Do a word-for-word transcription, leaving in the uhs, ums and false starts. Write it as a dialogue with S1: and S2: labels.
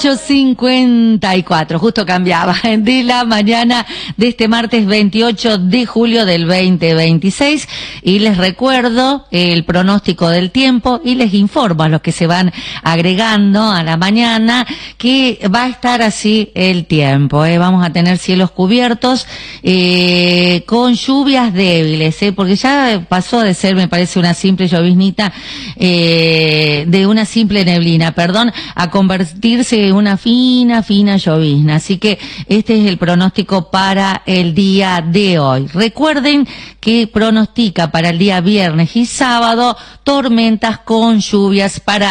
S1: ocho cincuenta y cuatro, justo cambiaba, de la mañana de este martes veintiocho de julio del veinte veintiséis, y les recuerdo el pronóstico del tiempo y les informo a los que se van agregando a la mañana que va a estar así el tiempo, ¿eh? Vamos a tener cielos cubiertos eh, con lluvias débiles, ¿eh? Porque ya pasó de ser, me parece, una simple lloviznita, eh, de una simple neblina, perdón, a convertirse en una fina, fina llovizna. Así que este es el pronóstico para el día de hoy. Recuerden que pronostica para el día viernes y sábado tormentas con lluvias para